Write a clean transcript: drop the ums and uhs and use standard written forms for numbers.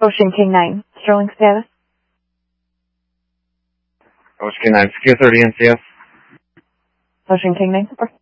Ocean King 9, Sterling status. Ocean King 9, secure 30 NCS. Ocean King 9,